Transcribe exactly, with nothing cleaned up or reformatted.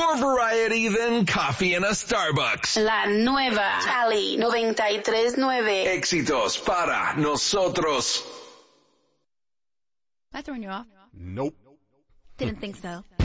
More variety than coffee in a Starbucks. La nueva Cali noventa y tres punto nueve. Éxitos para nosotros. Have I thrown you off? Nope. Didn't think so.